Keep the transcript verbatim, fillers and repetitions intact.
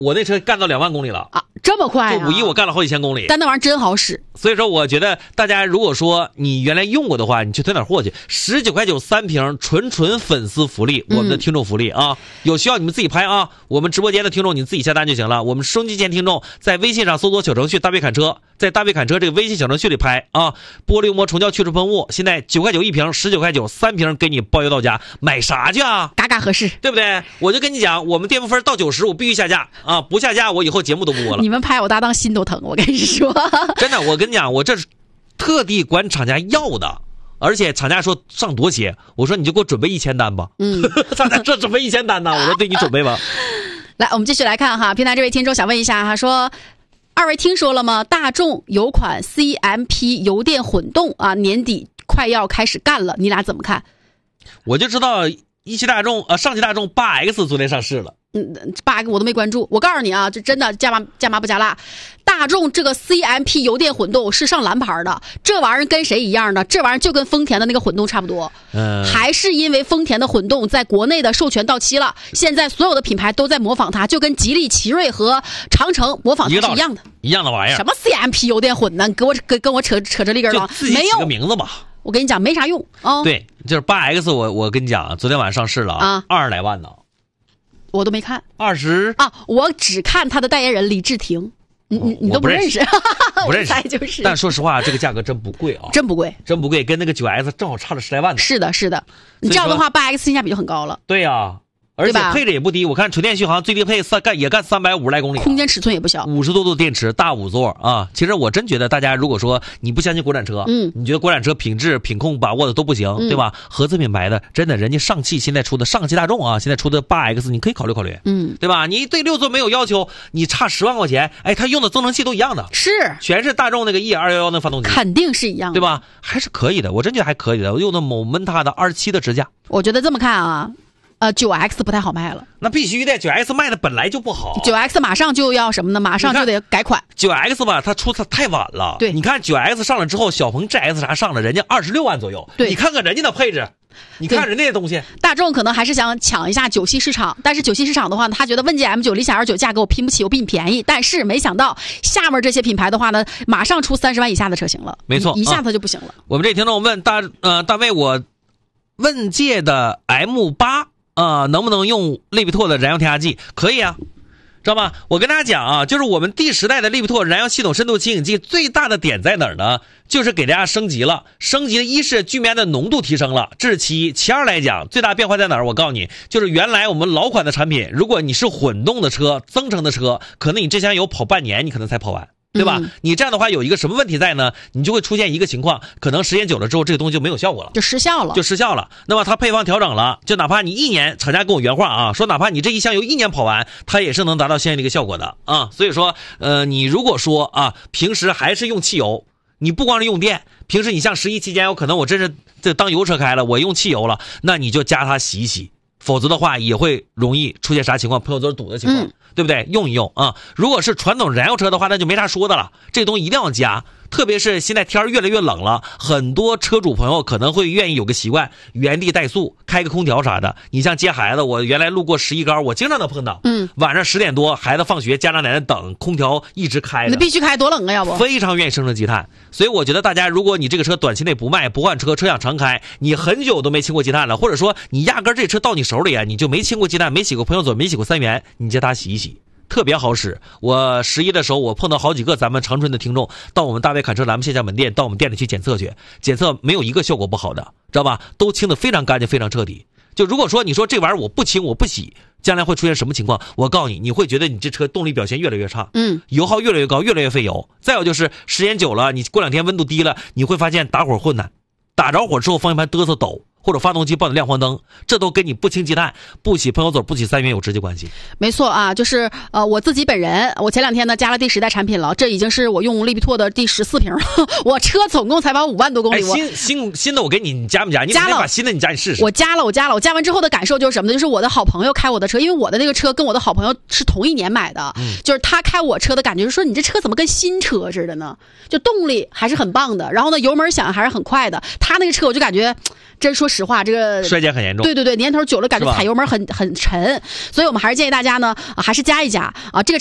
我那车干到两万公里了啊，这么快啊！ 就五一我干了好几千公里， 但那玩意儿真好使。 所以说，我觉得大家如果说你原来用过的话，你去囤点货去，十九块九三瓶，纯纯粉丝福利，我们的听众福利啊，嗯、有需要你们自己拍啊，我们直播间的听众你自己下单就行了。我们收音机前听众在微信上搜索小程序大卫侃车，在大卫侃车这个微信小程序里拍啊，玻璃膜虫胶去除喷雾，现在九块九一瓶，十九块九三瓶，给你包邮到家，买啥去啊？ 嘎嘎合适， 对不对？我就跟你讲，我们店铺分到九十，我必须下架啊，不下架我以后节目都不播了。 你们拍我搭档心都疼，我跟你说， 真的，我跟你讲，我这是特地管厂家要的，而且厂家说上多些，我说你就给我准备一千单吧。嗯，厂家这准备一千单呢，我说对你准备吧。 来，我们继续来看哈，平台这位听众想问一下哈，说二位听说了吗？大众有款 C M P 油电混动啊，年底快要开始干了，你俩怎么看？ 我就知道一汽大众呃上汽大众八 X 昨天上市了。 嗯，八个我都没关注。我告诉你啊，这真的加麻加麻不加辣。大众这个 C M P 油电混动是上蓝牌的，这玩意儿跟谁一样呢？这玩意儿就跟丰田的那个混动差不多。嗯，还是因为丰田的混动在国内的授权到期了，现在所有的品牌都在模仿它，就跟吉利、奇瑞和长城模仿它是一样的， 一样的玩意儿。 什么 C M P 油电混呢？跟我跟跟我扯扯这里根儿了，没有个名字吧？ 我跟你讲，没啥用啊。哦、 对，就是八 X， 我我跟你讲，昨天晚上上市了啊，二十来万呢。 我都没看二十啊，我只看他的代言人李治廷，你你你都不认识， 不认识， 我就是。 但说实话，这个价格真不贵啊， 真不贵， 真不贵，跟那个九 X 正好差了十来万呢。 是的，是的，你这样的话，八 X 性价比就很高了。 对呀、啊。而且配置也不低，我看纯电续航最低配三干也干三百五十来公里， 空间尺寸也不小， 五十多度电池，大五座啊。其实我真觉得大家如果说你不相信国产车，嗯，你觉得国产车品质品控把握的都不行，嗯、对吧？合资品牌的真的，人家上汽现在出的上汽大众啊，现在出的八 X， 你可以考虑考虑，嗯，对吧？你对六座没有要求，你差十万块钱，哎，它用的增程器都一样的， 是， 全是大众那个 E 二一一那发动机， 肯定是一样的， 对吧？还是可以的，我真觉得还可以的。我用的某门它的二十七的支架， 我觉得这么看啊。呃，九 X 不太好卖了， 那必须的，九 X 卖的本来就不好。 九 X 马上就要什么呢？马上就得改款。 九 X 吧，它出它太晚了。 对， 你看九 X 上了之后，小鹏 G S 啥上了，人家二十六万左右。 对， 你看看人家的配置，你看人家的东西。 大众可能还是想抢一下九系市场，但是九系市场的话呢，他觉得问界 M 九、理想 L 九价格我拼不起，我比你便宜。但是没想到下面这些品牌的话呢，马上出三十万以下的车型了。 没错， 一下子就不行了。 啊、我们这听众问大呃大卫，我问界的 M 八。啊、呃，能不能用利比拓的燃油添加剂？可以啊，知道吗？我跟大家讲啊，就是我们第十代的利比拓燃油系统深度清洗剂最大的点在哪儿呢？就是给大家升级了，升级的一是聚醚的浓度提升了，这是其一。其二来讲，最大变化在哪儿？我告诉你，就是原来我们老款的产品，如果你是混动的车、增程的车，可能你这箱油跑半年，你可能才跑完。对吧、嗯？你这样的话有一个什么问题在呢？你就会出现一个情况，可能时间久了之后，这个东西就没有效果了， 就失效了， 就失效了。那么它配方调整了，就哪怕你一年，厂家跟我原话啊，说哪怕你这一箱油一年跑完，它也是能达到相应的一个效果的啊。所以说，呃，你如果说啊，平时还是用汽油，你不光是用电，平时你像十一期间，有可能我真是这当油车开了，我用汽油了，那你就加它洗一洗。否则的话也会容易出现啥情况？喷油嘴堵的情况、嗯，对不对？用一用啊！如果是传统燃油车的话，那就没啥说的了。这东西一定要加，特别是现在天越来越冷了，很多车主朋友可能会愿意有个习惯，原地怠速，开个空调啥的。你像接孩子，我原来路过十一高，我经常能碰到。嗯，晚上十点多，孩子放学，家长在那等，空调一直开着， 那必须开，多冷啊！要不非常愿意生成积碳。所以我觉得大家，如果你这个车短期内不卖不换车，车想常开，你很久都没清过积碳了，或者说你压根这车到你手里啊，你就没清过积碳，没洗过喷油嘴，没洗过三元，你接它洗一洗。特别好使，我十一的时候，我碰到好几个咱们长春的听众到我们大卫侃车咱们线下门店，到我们店里去检测去，检测没有一个效果不好的，知道吧？都清得非常干净，非常彻底。就如果说你说这玩意儿我不清我不洗，将来会出现什么情况？我告诉你，你会觉得你这车动力表现越来越差，嗯，油耗越来越高，越来越费油。再有就是时间久了，你过两天温度低了，你会发现打火困难，打着火之后方向盘嘚瑟抖。或者发动机报你亮黄灯，这都跟你不清积碳、不洗喷油嘴、不洗三元有直接关系。 没错啊，就是呃我自己本人，我前两天呢加了第十代产品了，这已经是我用利比拓的第十四瓶了。我车总共才跑五万多公里。 哎，新新新的我给你，你加没加？你加了，把新的你加你试试。 我加了，我加了，我加完之后的感受就是什么呢？就是我的好朋友开我的车，因为我的那个车跟我的好朋友是同一年买的，嗯、就是他开我车的感觉，就是说你这车怎么跟新车似的呢？就动力还是很棒的，然后呢油门响还是很快的。他那个车我就感觉，真说实话，这个衰减很严重。 对对对，年头久了感觉踩油门很很沉，所以我们还是建议大家呢，啊、还是加一加啊。这个